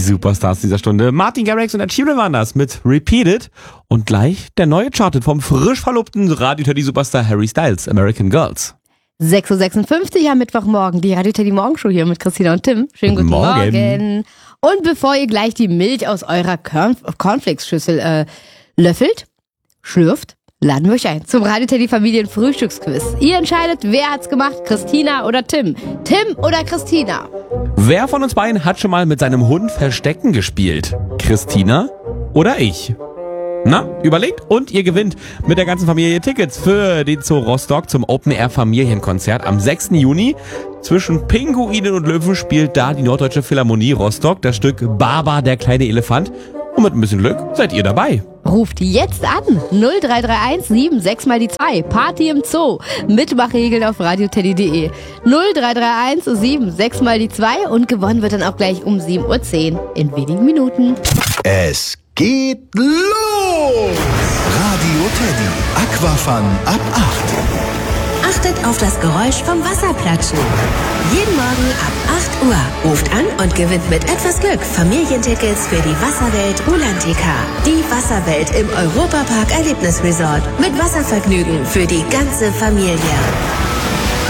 Superstars dieser Stunde. Martin Garrix und Ed Sheeran waren das mit Repeat It. Und gleich der neue Charted vom frisch verlobten Radio-Teddy-Superstar Harry Styles, American Girls. 6.56 Uhr am Mittwochmorgen, die Radio-Teddy-Morgenshow hier mit Christina und Tim. Schönen guten Morgen. Und bevor ihr gleich die Milch aus eurer Cornflakes-Schüssel schlürft, laden wir euch ein zum Radio-Teddy-Familien-Frühstücksquiz. Ihr entscheidet, wer hat's gemacht, Christina oder Tim? Tim oder Christina? Wer von uns beiden hat schon mal mit seinem Hund Verstecken gespielt? Christina oder ich? Na, überlegt und ihr gewinnt mit der ganzen Familie Tickets für den Zoo Rostock zum Open-Air-Familienkonzert am 6. Juni. Zwischen Pinguinen und Löwen spielt da die Norddeutsche Philharmonie Rostock das Stück Baba, der kleine Elefant. Und mit ein bisschen Glück seid ihr dabei. Ruft jetzt an 0331 76 mal die 2. Party im Zoo. Mitmachregeln auf radioteddy.de. 0331 76 mal die 2 und gewonnen wird dann auch gleich um 7.10 Uhr in wenigen Minuten. Es geht los! Radio Teddy Aquafun ab 8. Achtet auf das Geräusch vom Wasserplatschen. Jeden Morgen ab 8 Uhr. Ruft an und gewinnt mit etwas Glück Familientickets für die Wasserwelt Ulantika. Die Wasserwelt im Europapark Erlebnisresort. Mit Wasservergnügen für die ganze Familie.